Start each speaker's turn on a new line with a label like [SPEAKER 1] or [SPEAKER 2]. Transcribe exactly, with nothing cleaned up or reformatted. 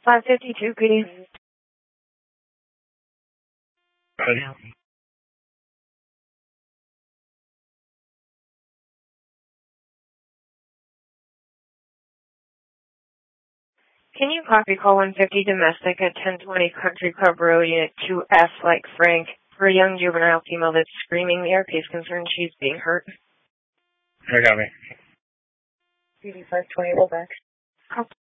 [SPEAKER 1] five fifty-two, P.
[SPEAKER 2] Ready.
[SPEAKER 1] Can you copy call one fifty domestic at ten twenty Country Club Road, Unit two F like Frank, for a young juvenile female that's screaming? The R P is concerned she's being hurt.
[SPEAKER 2] I got me.
[SPEAKER 1] C D five twenty, roll back.